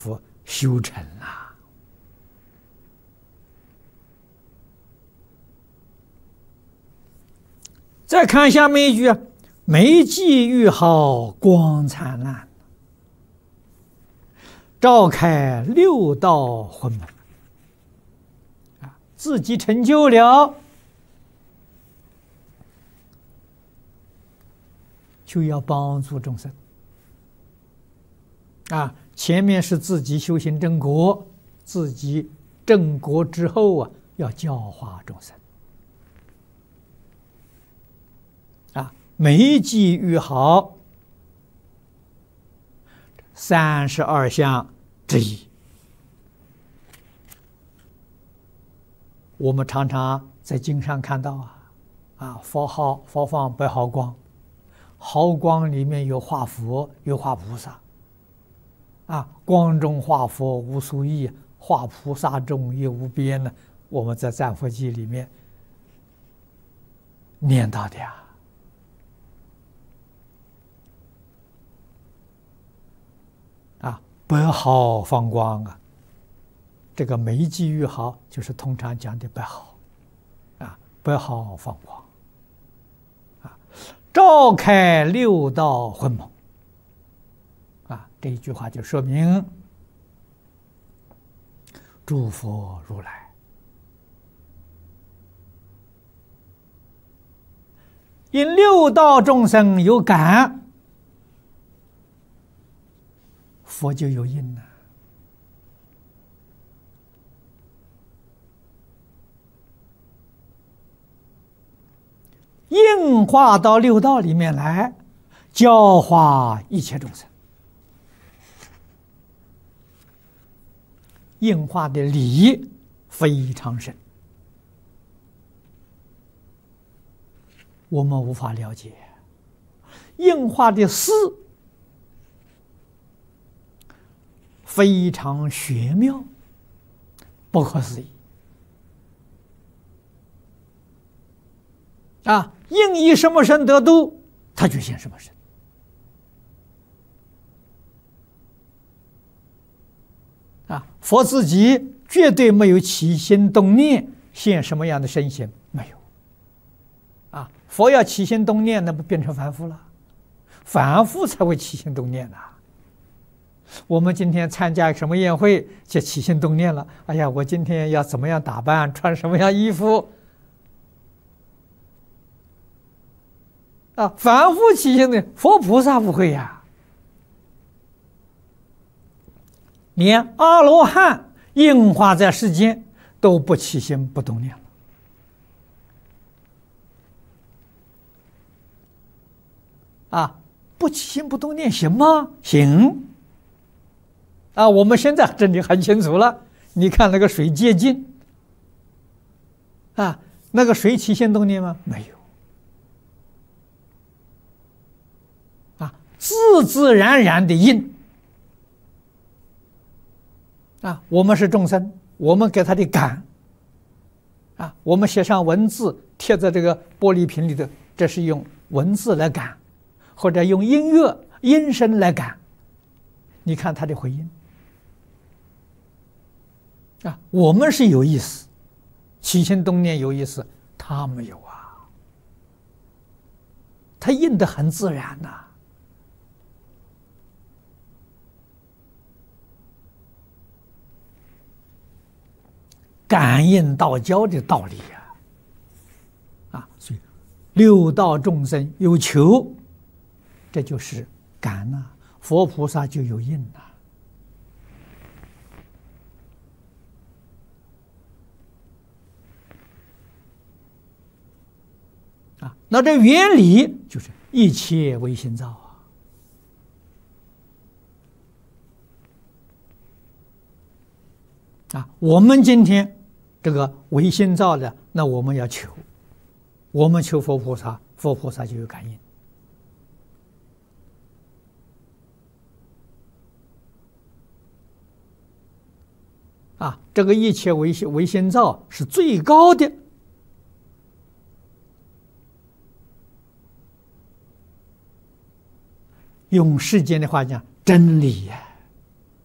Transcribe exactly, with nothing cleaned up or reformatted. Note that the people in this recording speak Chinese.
修成啊。再看下面一句啊，眉髻愈好光灿烂，照开六道昏蒙。啊，自己成就了，就要帮助众生。啊，前面是自己修行正果，自己正果之后啊，要教化众生。啊，眉髻愈好，三十二相之一。我们常常在经上看到啊，啊，佛号佛放白毫光，毫光里面有画佛，有画菩萨。啊，光中画佛无数亿，画菩萨中亦无边呢。我们在赞佛记里面念到的呀。啊，白毫放光啊，这个眉髻愈好，就是通常讲的白毫。啊，白毫放光。啊，照开六道昏蒙。啊，这一句话就说明诸佛如来因六道众生有感，佛就有因了。应化到六道里面来，教化一切众生。应化的理非常深，我们无法了解；应化的事非常玄妙，不可思议。啊，应以什么身得度，他就现什么身。啊，佛自己绝对没有起心动念现什么样的身形，没有。啊，佛要起心动念，那不变成凡夫了？凡夫才会起心动念呐、啊。我们今天参加什么宴会，就起心动念了。哎呀，我今天要怎么样打扮，穿什么样衣服？啊，凡夫起心动念，佛菩萨不会呀。连阿罗汉应化在世间都不起心不动念了。啊，不起心不动念行吗？行。啊，我们现在真的很清楚了。你看那个水接近，啊，那个水起心动念吗？没有。啊，自自然然的应。啊，我们是众生，我们给他的感，啊，我们写上文字贴在这个玻璃瓶里头，这是用文字来感，或者用音乐音声来感。你看他的回音，啊，我们是有意思，起心动念有意思，他没有啊，他应得很自然呐、啊。感应道交的道理呀、啊，啊，所以六道众生有求，这就是感呐、啊；佛菩萨就有应呐、啊。啊，那这原理就是一切唯心造啊。啊，我们今天这个唯心造的，那我们要求，我们求佛菩萨，佛菩萨就有感应。啊，这个一切唯心唯心造是最高的，用世间的话讲，真理呀、啊。